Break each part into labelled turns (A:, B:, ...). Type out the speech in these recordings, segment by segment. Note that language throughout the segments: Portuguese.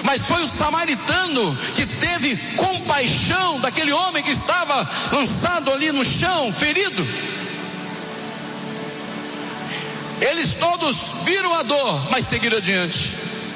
A: mas foi o samaritano que teve compaixão daquele homem que estava lançado ali no chão, ferido. Eles todos viram a dor, mas seguiram adiante.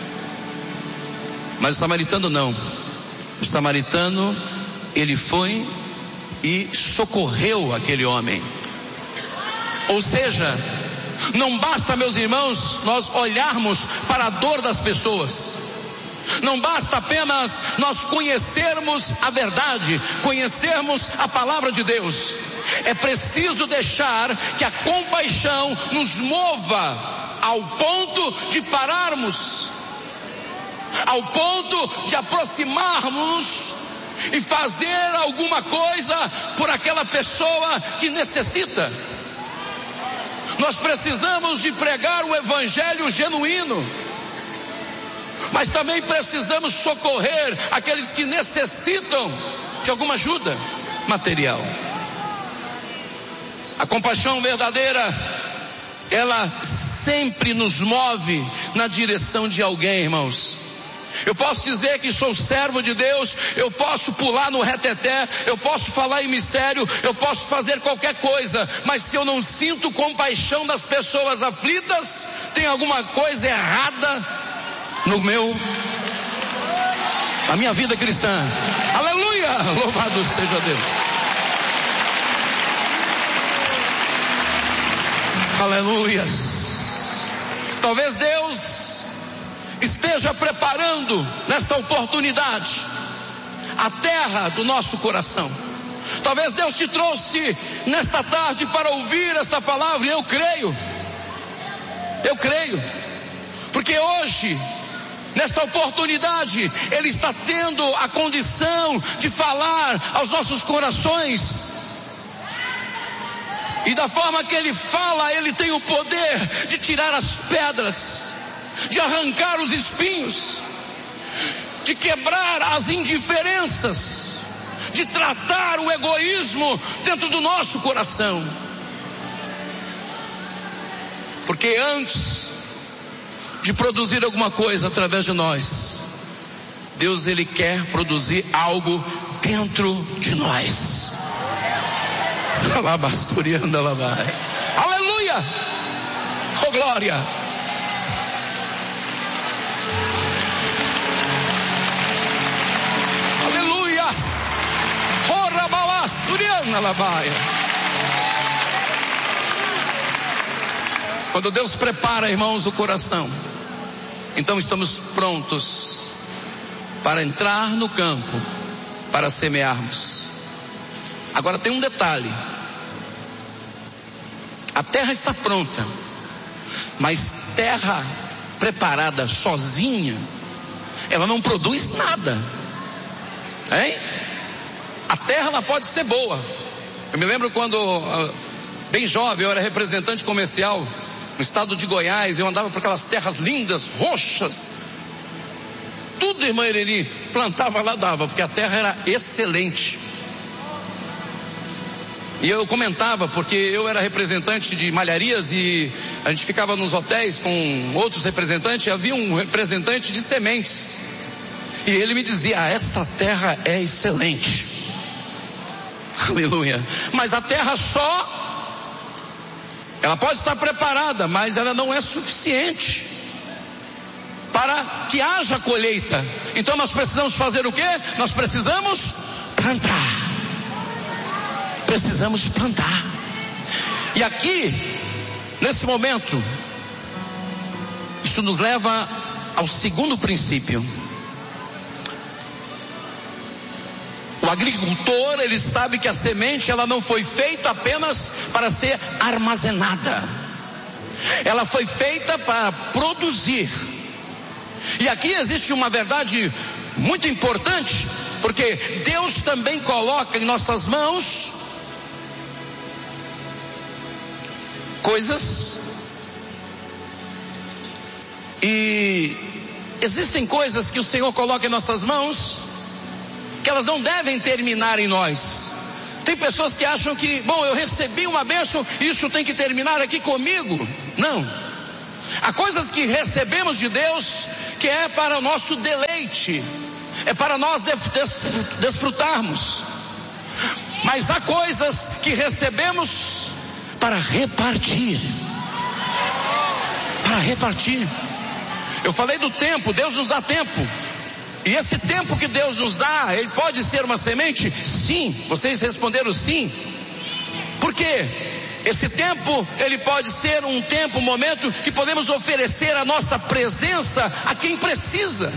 A: Mas o samaritano não. O samaritano, ele foi e socorreu aquele homem. Ou seja, não basta, meus irmãos, nós olharmos para a dor das pessoas. Não basta apenas nós conhecermos a verdade, conhecermos a palavra de Deus. É preciso deixar que a compaixão nos mova ao ponto de pararmos, ao ponto de aproximarmos e fazer alguma coisa por aquela pessoa que necessita. Nós precisamos de pregar o evangelho genuíno, mas também precisamos socorrer aqueles que necessitam de alguma ajuda material. A compaixão verdadeira, ela sempre nos move na direção de alguém, irmãos. Eu posso dizer que sou servo de Deus, eu posso pular no reteté, eu posso falar em mistério, eu posso fazer qualquer coisa, mas se eu não sinto compaixão das pessoas aflitas, tem alguma coisa errada na minha vida cristã. Aleluia! Louvado seja Deus. Aleluias. Talvez Deus esteja preparando nesta oportunidade a terra do nosso coração. Talvez Deus te trouxe nesta tarde para ouvir esta palavra, e eu creio, porque hoje, nessa oportunidade, Ele está tendo a condição de falar aos nossos corações. E da forma que Ele fala, Ele tem o poder de tirar as pedras, de arrancar os espinhos, de quebrar as indiferenças, de tratar o egoísmo dentro do nosso coração. Porque antes de produzir alguma coisa através de nós, Deus, Ele quer produzir algo dentro de nós. Aleluia! Oh glória! Aleluia! Quando Deus prepara, irmãos, o coração, então estamos prontos para entrar no campo, para semearmos. Agora tem um detalhe: a terra está pronta, mas terra preparada sozinha, ela não produz nada, hein? A terra, ela pode ser boa. Eu me lembro quando, bem jovem, eu era representante comercial no estado de Goiás. Eu andava por aquelas terras lindas, roxas, tudo, irmã Irene, plantava lá, dava, porque a terra era excelente. E eu comentava, porque eu era representante de malharias e a gente ficava nos hotéis com outros representantes, e havia um representante de sementes, e ele me dizia: essa terra é excelente. Aleluia. Mas a terra ela pode estar preparada, mas ela não é suficiente para que haja colheita. Então nós precisamos fazer o quê? Nós precisamos plantar. Precisamos plantar. E aqui, nesse momento, isso nos leva ao segundo princípio. O agricultor, ele sabe que a semente, ela não foi feita apenas para ser armazenada. Ela foi feita para produzir. E aqui existe uma verdade muito importante, porque Deus também coloca em nossas mãos coisas, e existem coisas que o Senhor coloca em nossas mãos que elas não devem terminar em nós. Tem pessoas que acham que, bom, eu recebi uma bênção, isso tem que terminar aqui comigo. Não. Há coisas que recebemos de Deus que é para o nosso deleite, é para nós desfrutarmos. Mas há coisas que recebemos para repartir. Para repartir. Eu falei do tempo, Deus nos dá tempo. E esse tempo que Deus nos dá, ele pode ser uma semente? Sim, vocês responderam sim. Por quê? Esse tempo, ele pode ser um tempo, um momento que podemos oferecer a nossa presença a quem precisa.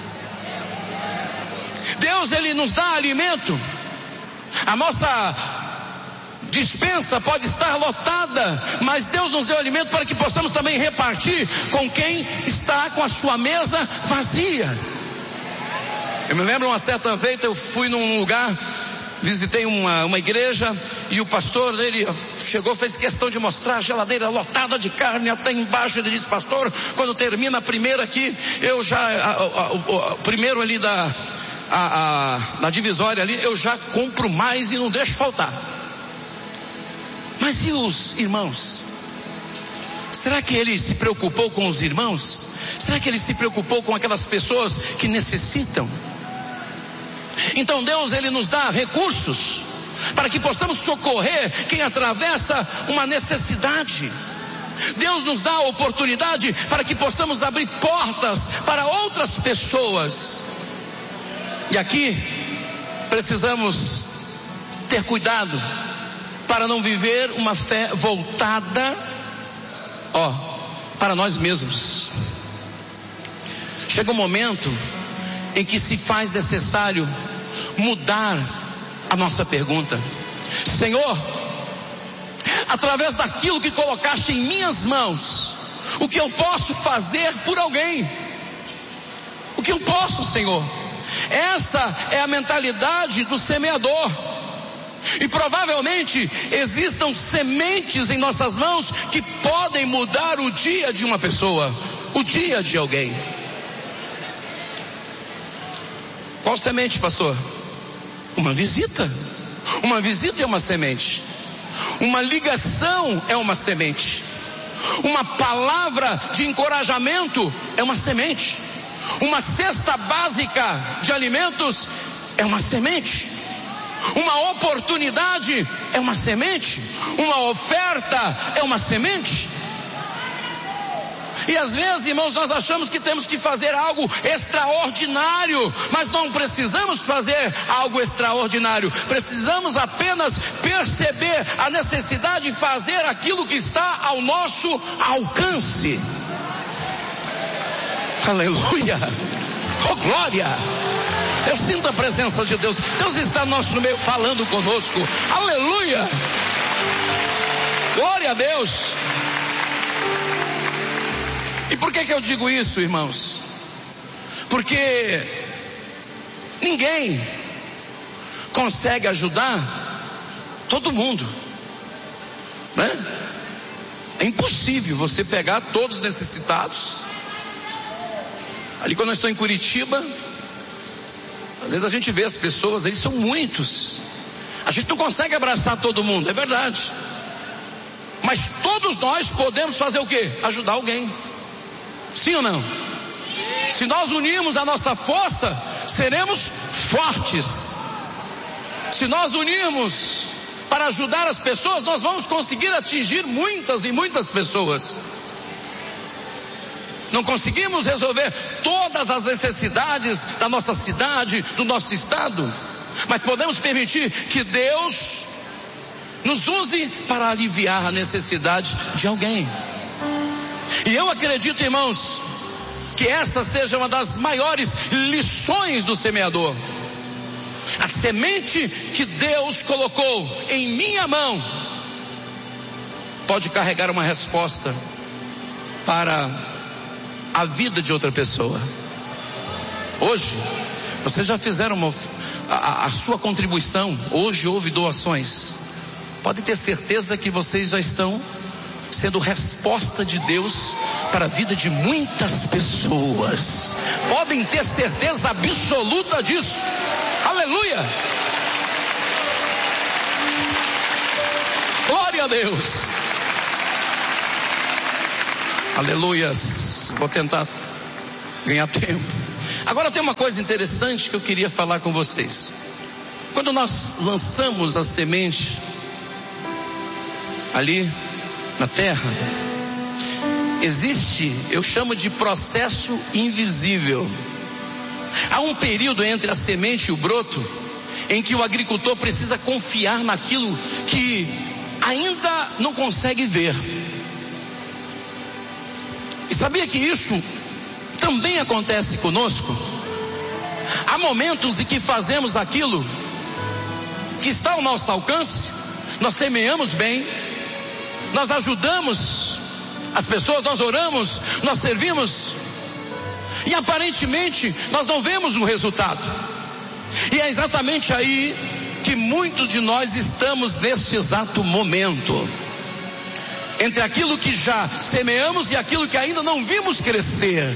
A: Deus, ele nos dá alimento. A nossa dispensa pode estar lotada, mas Deus nos deu alimento para que possamos também repartir com quem está com a sua mesa vazia. Eu me lembro uma certa vez, eu fui num lugar, visitei uma igreja, e o pastor, ele chegou, fez questão de mostrar a geladeira lotada de carne até embaixo. Ele disse: pastor, quando termina a primeira aqui, eu já, primeiro ali na divisória ali, eu já compro mais e não deixo faltar. Mas e os irmãos? Será que ele se preocupou com os irmãos? Será que ele se preocupou com aquelas pessoas que necessitam? Então Deus, ele nos dá recursos para que possamos socorrer quem atravessa uma necessidade. Deus nos dá a oportunidade para que possamos abrir portas para outras pessoas. E aqui precisamos ter cuidado para não viver uma fé voltada para nós mesmos. Chega um momento em que se faz necessário mudar a nossa pergunta. Senhor, através daquilo que colocaste em minhas mãos, o que eu posso fazer por alguém? O que eu posso, Senhor? Essa é a mentalidade do semeador. E provavelmente existam sementes em nossas mãos que podem mudar o dia de uma pessoa, o dia de alguém. Qual semente, pastor? Uma visita. Uma visita é uma semente. Uma ligação é uma semente. Uma palavra de encorajamento é uma semente. Uma cesta básica de alimentos é uma semente. Uma oportunidade é uma semente. Uma oferta é uma semente. E às vezes, irmãos, nós achamos que temos que fazer algo extraordinário, mas não precisamos fazer algo extraordinário. Precisamos apenas perceber a necessidade de fazer aquilo que está ao nosso alcance. Aleluia! Oh, glória! Eu sinto a presença de Deus. Deus está no nosso meio falando conosco. Aleluia! Glória a Deus! E por que eu digo isso, irmãos? Porque ninguém consegue ajudar todo mundo, né? É impossível você pegar todos os necessitados. Ali quando eu estou em Curitiba, às vezes a gente vê as pessoas, eles são muitos. A gente não consegue abraçar todo mundo, é verdade. Mas todos nós podemos fazer o quê? Ajudar alguém. Sim ou não? Se nós unirmos a nossa força, seremos fortes. Se nós unirmos para ajudar as pessoas, nós vamos conseguir atingir muitas e muitas pessoas. Não conseguimos resolver todas as necessidades da nossa cidade, do nosso estado, mas podemos permitir que Deus nos use para aliviar a necessidade de alguém. E eu acredito, irmãos, que essa seja uma das maiores lições do semeador. A semente que Deus colocou em minha mão pode carregar uma resposta para a vida de outra pessoa. Hoje, vocês já fizeram a sua contribuição. Hoje houve doações. Pode ter certeza que vocês já estão sendo resposta de Deus para a vida de muitas pessoas. Podem ter certeza absoluta disso. Aleluia! Glória a Deus! Aleluias! Vou tentar ganhar tempo. Agora tem uma coisa interessante que eu queria falar com vocês. Quando nós lançamos a semente ali na terra, existe, eu chamo de processo invisível. Há um período entre a semente e o broto em que o agricultor precisa confiar naquilo que ainda não consegue ver. E sabia que isso também acontece conosco? Há momentos em que fazemos aquilo que está ao nosso alcance, nós semeamos bem, nós ajudamos as pessoas, nós oramos, nós servimos, e aparentemente nós não vemos o resultado. E é exatamente aí que muitos de nós estamos neste exato momento, entre aquilo que já semeamos e aquilo que ainda não vimos crescer.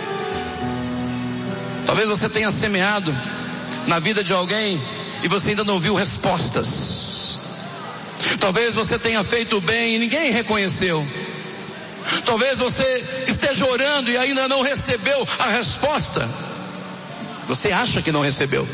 A: Talvez você tenha semeado na vida de alguém e você ainda não viu respostas. Talvez você tenha feito bem e ninguém reconheceu. Talvez você esteja orando e ainda não recebeu a resposta. Você acha que não recebeu.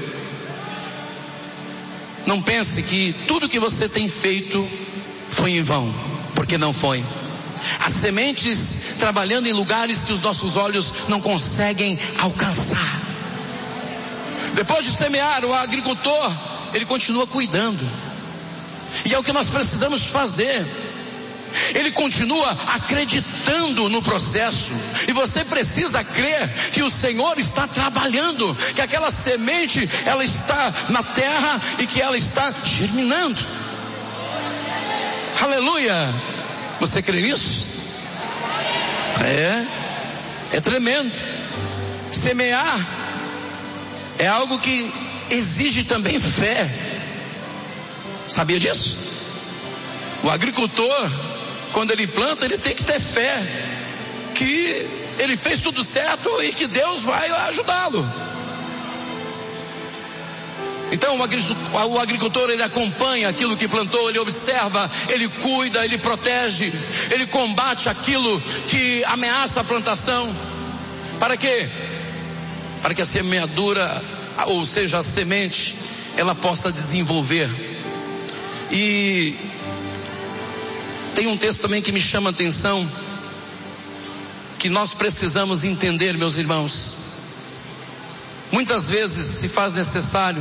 A: Não pense que tudo que você tem feito foi em vão, porque não foi. As sementes trabalhando em lugares que os nossos olhos não conseguem alcançar. Depois de semear, o agricultor, ele continua cuidando. E é o que nós precisamos fazer. Ele continua acreditando no processo. E você precisa crer que o Senhor está trabalhando, que aquela semente, ela está na terra e que ela está germinando. Aleluia! Você crê nisso? É tremendo. Semear é algo que exige também fé. Sabia disso? O agricultor, quando ele planta, ele tem que ter fé que ele fez tudo certo e que Deus vai ajudá-lo. Então o agricultor, ele acompanha aquilo que plantou, ele observa, ele cuida, ele protege, ele combate aquilo que ameaça a plantação. Para quê? Para que a semeadura, ou seja, a semente, ela possa desenvolver. E tem um texto também que me chama a atenção, que nós precisamos entender, meus irmãos. Muitas vezes se faz necessário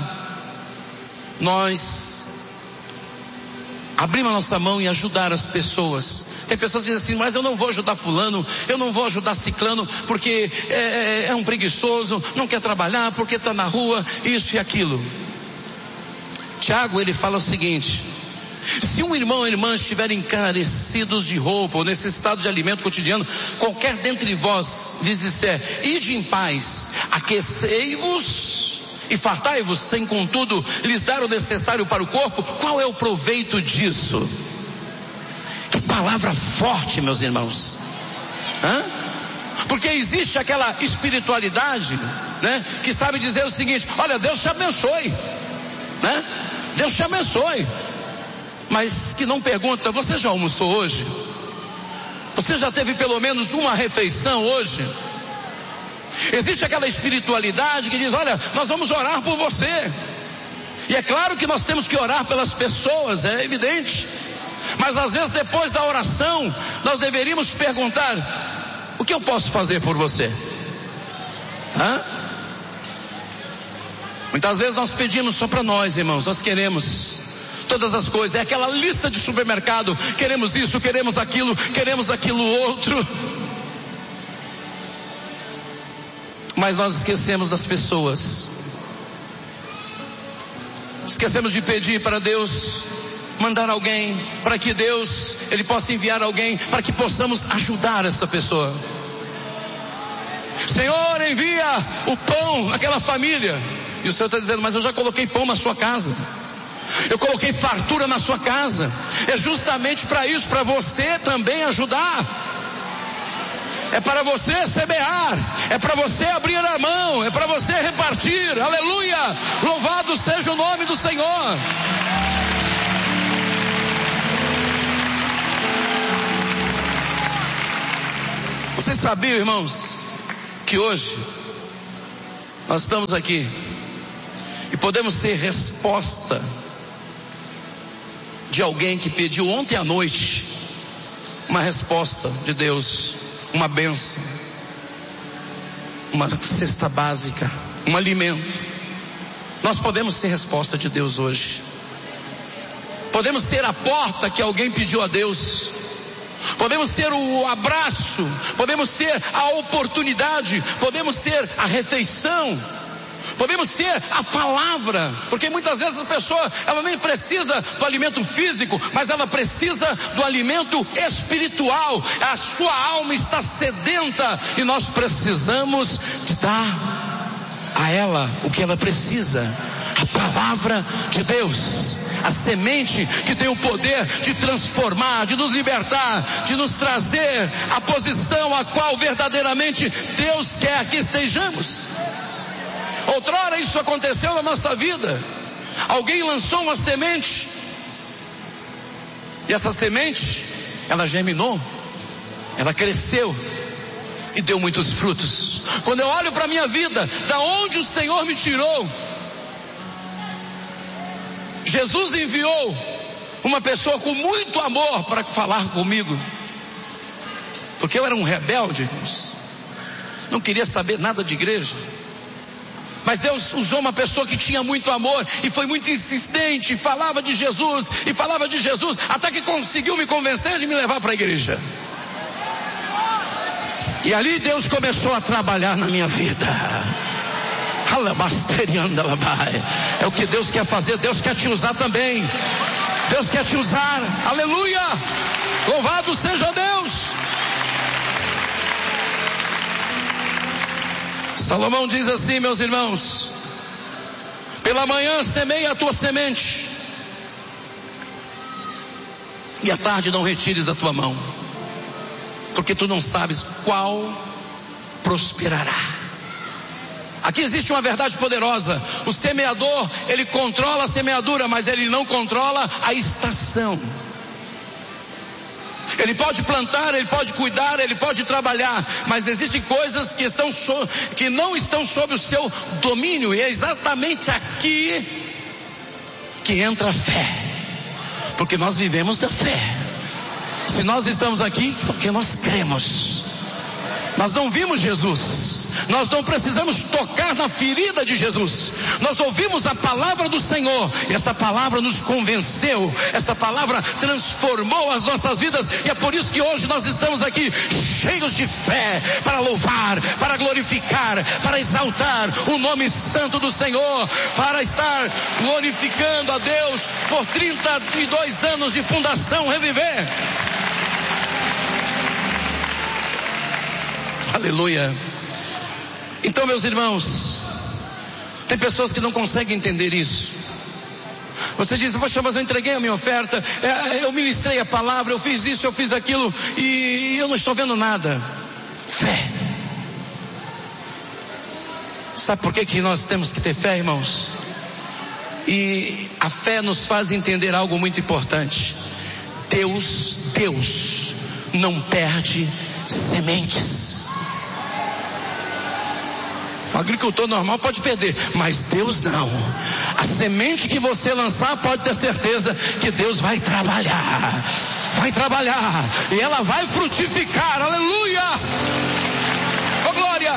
A: nós abrimos a nossa mão e ajudar as pessoas. Tem pessoas que dizem assim: mas eu não vou ajudar fulano, eu não vou ajudar ciclano, porque é um preguiçoso, não quer trabalhar, porque está na rua, isso e aquilo. Tiago, ele fala o seguinte: se um irmão ou irmã estiverem encarecidos de roupa ou necessitados de alimento cotidiano, qualquer dentre vós lhes disser: ide em paz, aquecei-vos e fartai-vos, sem contudo lhes dar o necessário para o corpo, qual é o proveito disso? Que palavra forte, meus irmãos. Porque existe aquela espiritualidade, né, que sabe dizer o seguinte: olha, Deus te abençoe, né? Deus te abençoe. Mas que não pergunta: você já almoçou hoje? Você já teve pelo menos uma refeição hoje? Existe aquela espiritualidade que diz: olha, nós vamos orar por você. E é claro que nós temos que orar pelas pessoas, é evidente. Mas às vezes depois da oração, nós deveríamos perguntar: o que eu posso fazer por você? Muitas vezes nós pedimos só para nós, irmãos. Nós queremos todas as coisas, é aquela lista de supermercado: queremos isso, queremos aquilo outro. Mas nós esquecemos das pessoas. Esquecemos de pedir para Deus mandar alguém, para que Deus, Ele possa enviar alguém, para que possamos ajudar essa pessoa. Senhor, envia o pão naquela família. E o Senhor está dizendo: mas eu já coloquei pão na sua casa, eu coloquei fartura na sua casa. É justamente para isso, para você também ajudar. É para você semear, é para você abrir a mão, é para você repartir. Aleluia! Louvado seja o nome do Senhor. Vocês sabiam, irmãos, que hoje nós estamos aqui e podemos ser resposta de alguém que pediu ontem à noite uma resposta de Deus, uma bênção, uma cesta básica, um alimento. Nós podemos ser resposta de Deus hoje. Podemos ser a porta que alguém pediu a Deus. Podemos ser o abraço, podemos ser a oportunidade, podemos ser a refeição, podemos ser a palavra, porque muitas vezes a pessoa, ela nem precisa do alimento físico, mas ela precisa do alimento espiritual. A sua alma está sedenta e nós precisamos de dar a ela o que ela precisa, a palavra de Deus. A semente que tem o poder de transformar, de nos libertar, de nos trazer a posição a qual verdadeiramente Deus quer que estejamos. Outrora isso aconteceu na nossa vida. Alguém lançou uma semente, e essa semente, ela germinou, ela cresceu e deu muitos frutos. Quando eu olho para a minha vida, da onde o Senhor me tirou, Jesus enviou uma pessoa com muito amor para falar comigo, porque eu era um rebelde, irmãos, não queria saber nada de igreja, mas Deus usou uma pessoa que tinha muito amor e foi muito insistente, e falava de Jesus, até que conseguiu me convencer de me levar para a igreja. E ali Deus começou a trabalhar na minha vida. É o que Deus quer fazer. Deus quer te usar também. Deus quer te usar. Aleluia! Louvado seja Deus. Salomão diz assim, meus irmãos: pela manhã semeia a tua semente, e à tarde não retires a tua mão, porque tu não sabes qual prosperará. Aqui existe uma verdade poderosa. O semeador, ele controla a semeadura, mas ele não controla a estação. Ele pode plantar, ele pode cuidar, ele pode trabalhar, mas existem coisas que não estão sob o seu domínio, e é exatamente aqui que entra a fé, porque nós vivemos da fé. Se nós estamos aqui, porque nós cremos. Nós não vimos Jesus, nós não precisamos tocar na ferida de Jesus. Nós ouvimos a palavra do Senhor, e essa palavra nos convenceu, essa palavra transformou as nossas vidas, e é por isso que hoje nós estamos aqui cheios de fé, para louvar, para glorificar, para exaltar o nome santo do Senhor, para estar glorificando a Deus por 32 anos de Fundação Reviver. Aleluia. Então, meus irmãos, tem pessoas que não conseguem entender isso. Você diz: poxa, mas eu entreguei a minha oferta, eu ministrei a palavra, eu fiz isso, eu fiz aquilo, e eu não estou vendo nada. Fé. Sabe por que nós temos que ter fé, irmãos? E a fé nos faz entender algo muito importante. Deus não perde sementes. O agricultor normal pode perder, mas Deus não. A semente que você lançar, pode ter certeza que Deus vai trabalhar, e ela vai frutificar. Aleluia! Oh, glória!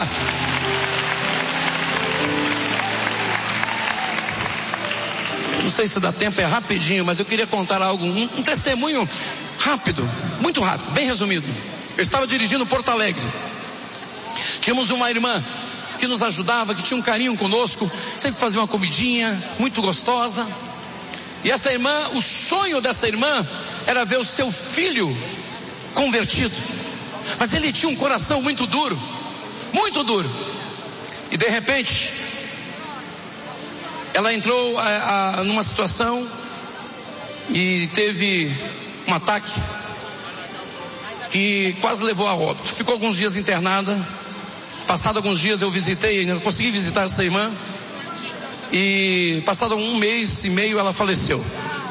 A: Não sei se dá tempo, é rapidinho, mas eu queria contar algo, um testemunho rápido, muito rápido, bem resumido. Eu estava dirigindo Porto Alegre. Tínhamos uma irmã que nos ajudava, que tinha um carinho conosco, sempre fazia uma comidinha muito gostosa. E essa irmã, o sonho dessa irmã era ver o seu filho convertido, mas ele tinha um coração muito duro, muito duro. E de repente ela entrou numa situação e teve um ataque que quase levou a óbito. Ficou alguns dias internada. Passado alguns dias eu visitei, consegui visitar essa irmã, e passado 1 mês e meio ela faleceu.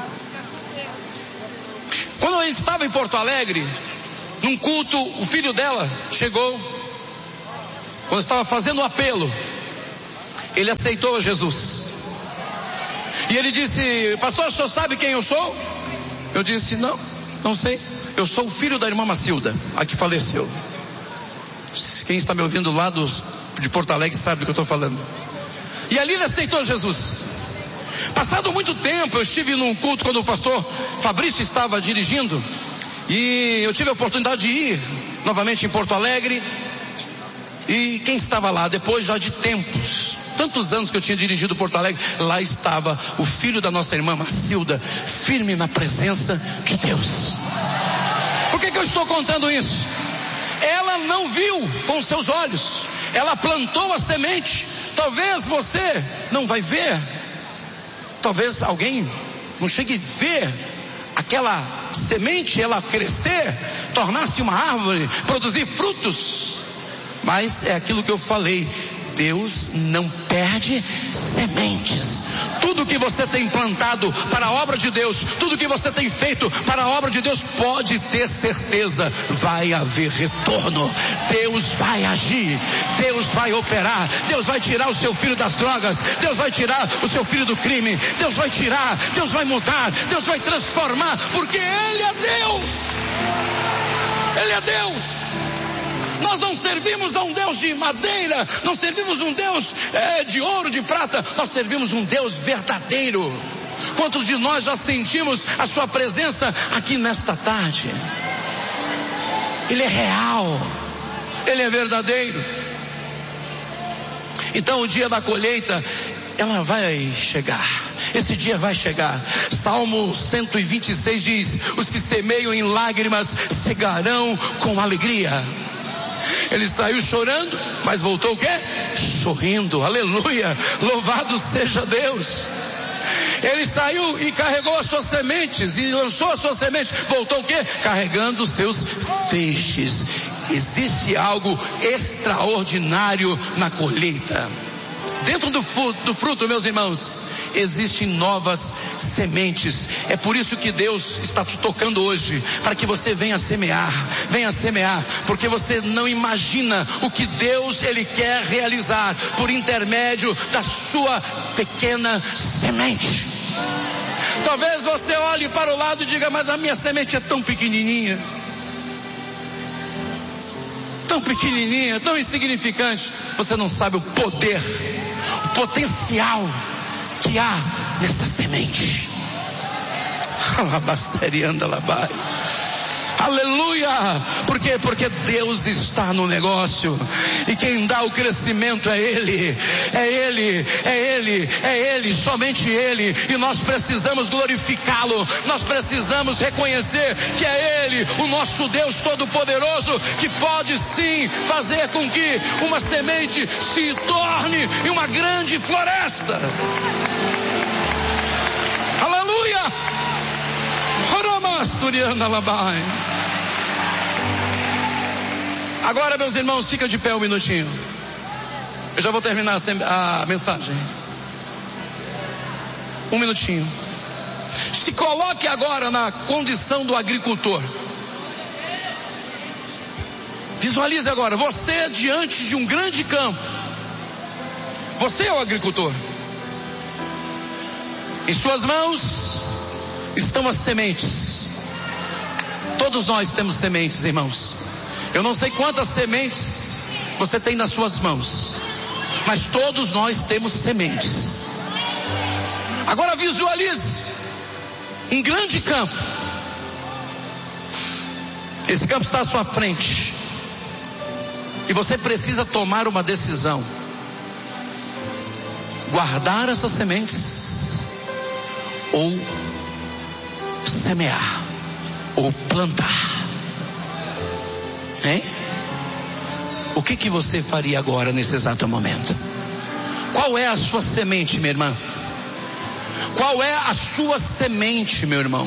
A: Quando eu estava em Porto Alegre, num culto, o filho dela chegou quando estava fazendo o apelo, ele aceitou Jesus. E ele disse: pastor, o senhor sabe quem eu sou? Eu disse: não sei. Eu sou o filho da irmã Macilda, a que faleceu. Quem está me ouvindo lá de Porto Alegre sabe do que eu estou falando. E ali ele aceitou Jesus. Passado muito tempo, eu estive num culto quando o pastor Fabrício estava dirigindo, e eu tive a oportunidade de ir novamente em Porto Alegre. E quem estava lá, depois já de tempos, tantos anos que eu tinha dirigido Porto Alegre, lá estava o filho da nossa irmã Macilda, firme na presença de Deus. Por que eu estou contando isso? Ela não viu com seus olhos, ela plantou a semente. Talvez você não vai ver, talvez alguém não chegue a ver aquela semente, ela crescer, tornar-se uma árvore, produzir frutos. Mas é aquilo que eu falei, Deus não perde sementes. Tudo que você tem plantado para a obra de Deus, tudo que você tem feito para a obra de Deus, pode ter certeza, vai haver retorno. Deus vai agir, Deus vai operar, Deus vai tirar o seu filho das drogas, Deus vai tirar o seu filho do crime, Deus vai tirar, Deus vai mudar, Deus vai transformar, porque Ele é Deus. Ele é Deus. Nós não servimos a um Deus de madeira, não servimos um Deus de ouro, de prata, nós servimos um Deus verdadeiro. Quantos de nós já sentimos a sua presença aqui nesta tarde? Ele é real, Ele é verdadeiro. Então o dia da colheita, ela vai chegar. Esse dia vai chegar. Salmo 126 diz: os que semeiam em lágrimas cegarão com alegria. Ele saiu chorando, mas voltou o quê? Sorrindo. Aleluia, louvado seja Deus. Ele saiu e carregou as suas sementes e lançou as suas sementes, voltou o quê? Carregando os seus feixes. Existe algo extraordinário na colheita. Dentro do fruto, meus irmãos, existem novas sementes. É por isso que Deus está te tocando hoje, para que você venha semear, porque você não imagina o que Deus Ele quer realizar por intermédio da sua pequena semente. Talvez você olhe para o lado e diga: mas a minha semente é tão pequenininha, tão insignificante. Você não sabe o poder, o potencial que há nessa semente. Aleluia! Por quê? Porque Deus está no negócio, e quem dá o crescimento é Ele, somente Ele, e nós precisamos glorificá-lo, nós precisamos reconhecer que é Ele, o nosso Deus Todo-Poderoso, que pode sim fazer com que uma semente se torne uma grande floresta. Aleluia! Agora, meus irmãos, fica de pé um minutinho. Eu já vou terminar a mensagem. Um minutinho. Se coloque agora na condição do agricultor. Visualize agora, você diante de um grande campo. Você é o agricultor. Em suas mãos estão as sementes. Todos nós temos sementes, irmãos. Eu não sei quantas sementes você tem nas suas mãos, mas todos nós temos sementes. Agora visualize um grande campo. Esse campo está à sua frente, e você precisa tomar uma decisão: guardar essas sementes ou semear, ou plantar. Hein? O que você faria agora nesse exato momento? Qual é a sua semente, minha irmã? Qual é a sua semente, meu irmão?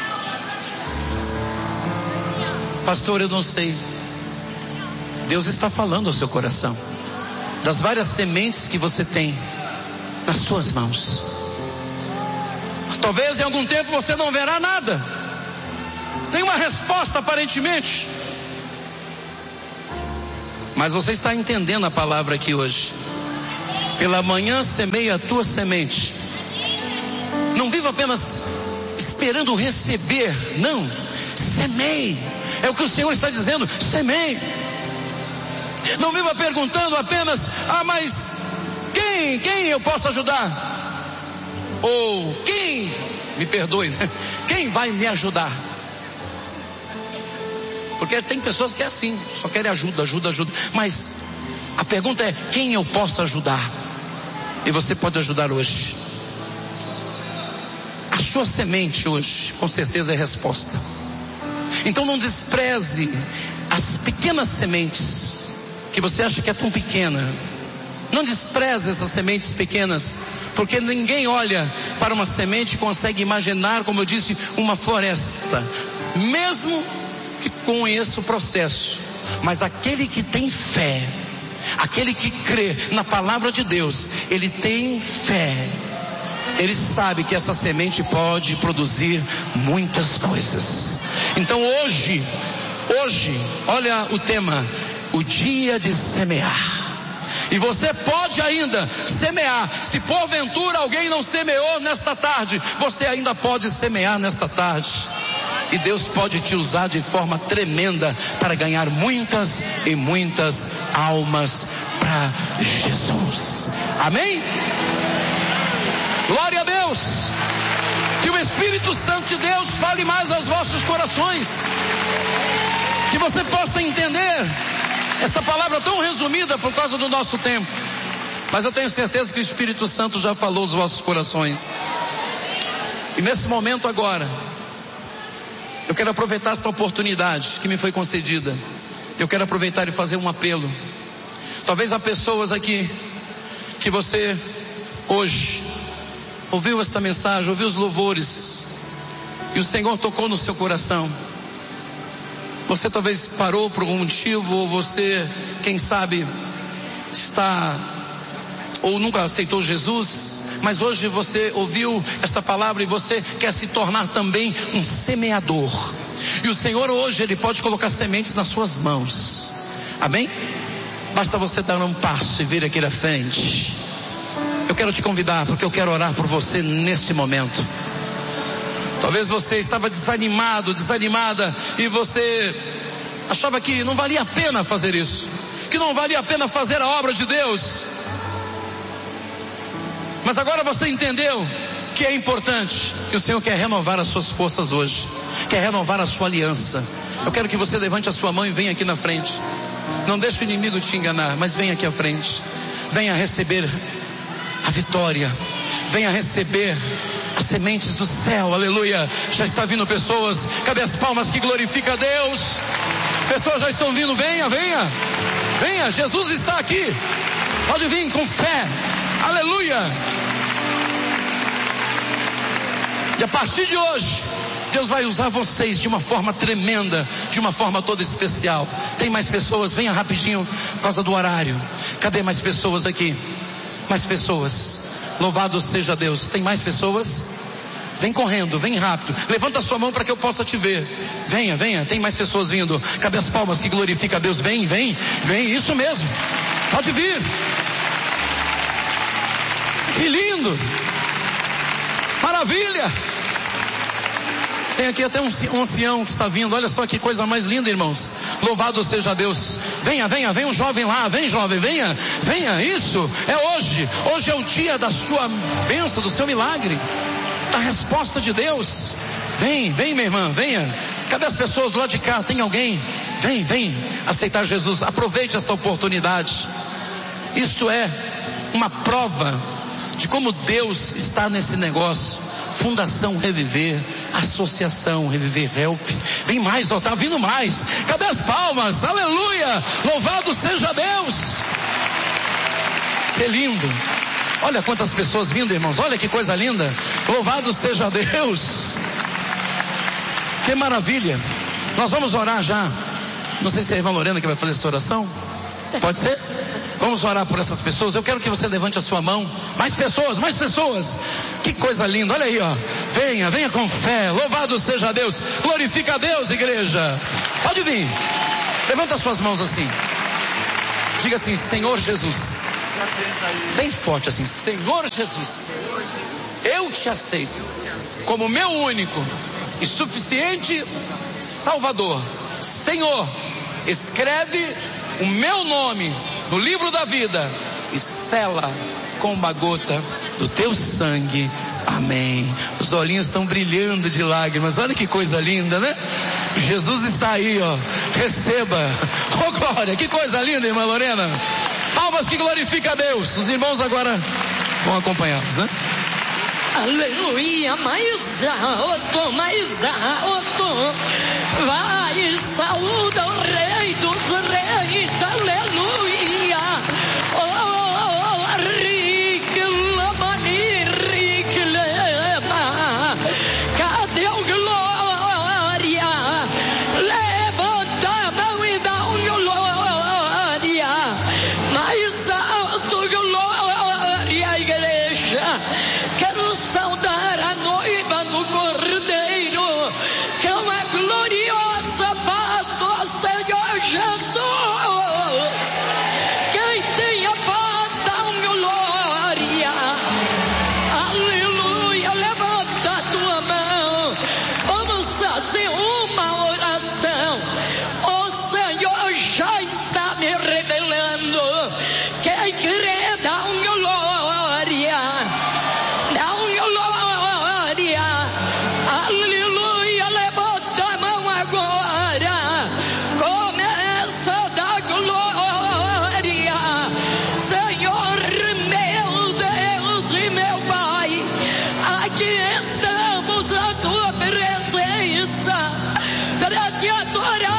A: Pastor, eu não sei. Deus está falando ao seu coração das várias sementes que você tem nas suas mãos. Talvez em algum tempo você não verá nada, nenhuma resposta aparentemente, Mas você está entendendo a palavra aqui hoje. Pela manhã semeia a tua semente. Não viva apenas esperando receber. Não, semeie. É o que o Senhor está dizendo, semeie. Não viva perguntando apenas, mas quem eu posso ajudar? Ou quem, me perdoe, né? Quem vai me ajudar? Porque tem pessoas que é assim, só querem ajuda. Mas a pergunta é, quem eu posso ajudar? E você pode ajudar hoje. A sua semente hoje, com certeza é resposta. Então não despreze as pequenas sementes, que você acha que é tão pequena. Não despreze essas sementes pequenas, porque ninguém olha para uma semente e consegue imaginar, como eu disse, uma floresta. Mesmo que conheça o processo, mas aquele que tem fé, aquele que crê na palavra de Deus, ele tem fé, ele sabe que essa semente pode produzir muitas coisas. Então hoje, olha o tema, o dia de semear. E você pode ainda semear. Se porventura alguém não semeou nesta tarde, você ainda pode semear nesta tarde. E Deus pode te usar de forma tremenda para ganhar muitas e muitas almas para Jesus. Amém? Glória a Deus. Que o Espírito Santo de Deus fale mais aos vossos corações. Que você possa entender essa palavra tão resumida por causa do nosso tempo. Mas eu tenho certeza que o Espírito Santo já falou aos vossos corações. E nesse momento agora, eu quero aproveitar essa oportunidade que me foi concedida. Eu quero aproveitar e fazer um apelo. Talvez há pessoas aqui que você hoje ouviu essa mensagem, ouviu os louvores, e o Senhor tocou no seu coração. Você talvez parou por algum motivo, ou você, quem sabe, está ou nunca aceitou Jesus, mas hoje você ouviu essa palavra e você quer se tornar também um semeador. E o Senhor hoje, Ele pode colocar sementes nas suas mãos. Amém? Basta você dar um passo e vir aqui na frente. Eu quero te convidar, porque eu quero orar por você nesse momento. Talvez você estava desanimado, desanimada, e você achava que não valia a pena fazer isso, que não valia a pena fazer a obra de Deus. Mas agora você entendeu que é importante, que o Senhor quer renovar as suas forças hoje, quer renovar a sua aliança. Eu quero que você levante a sua mão e venha aqui na frente. Não deixe o inimigo te enganar, mas venha aqui à frente. Venha receber a vitória, venha receber as sementes do céu. Aleluia. Já está vindo pessoas, cadê as palmas que glorifica a Deus? Pessoas já estão vindo, venha, Jesus está aqui. Pode vir com fé. Aleluia. E a partir de hoje, Deus vai usar vocês de uma forma tremenda, de uma forma toda especial. Tem mais pessoas? Venha rapidinho por causa do horário. Cadê mais pessoas aqui? Mais pessoas. Louvado seja Deus. Tem mais pessoas? Vem correndo, vem rápido. Levanta a sua mão para que eu possa te ver. Venha, tem mais pessoas vindo. Cadê as palmas que glorifica a Deus? Vem, isso mesmo. Pode vir. Que lindo. Maravilha. Tem aqui até um ancião que está vindo. Olha só que coisa mais linda, irmãos. Louvado seja Deus. Venha um jovem lá. Vem jovem, venha. Isso é hoje. Hoje é o dia da sua bênção, do seu milagre, da resposta de Deus. Vem minha irmã, venha. Cadê as pessoas do lado de cá? Tem alguém? Vem aceitar Jesus. Aproveite essa oportunidade. Isto é uma prova de como Deus está nesse negócio. Fundação Reviver, Associação Reviver Help. Vem mais, tá vindo mais. Cadê as palmas? Aleluia! Louvado seja Deus. Que lindo. Olha quantas pessoas vindo, irmãos. Olha que coisa linda. Louvado seja Deus. Que maravilha. Nós vamos orar já. Não sei se é a irmã Lorena que vai fazer essa oração. Pode ser? Vamos orar por essas pessoas. Eu quero que você levante a sua mão. Mais pessoas. Que coisa linda. Olha aí, ó. Venha com fé. Louvado seja Deus. Glorifica a Deus, igreja. Pode vir. Levanta as suas mãos assim. Diga assim: Senhor Jesus. Bem forte assim: Senhor Jesus, eu te aceito como meu único e suficiente Salvador. Senhor, escreve o meu nome no livro da vida e sela com uma gota do teu sangue. Amém. Os olhinhos estão brilhando de lágrimas. Olha que coisa linda, né? Jesus está aí, ó. Receba. Oh, glória. Que coisa linda, irmã Lorena. Palmas que glorifica a Deus. Os irmãos agora vão acompanhá-los, né?
B: Aleluia, mais alto, vai, saúda o Rei dos Reis, aleluia, oh, Riclamani, Riclema, cadê o glória, levanta a mão e dá um glória, mais alto, glória, igreja. Quero saudar a noiva no coração.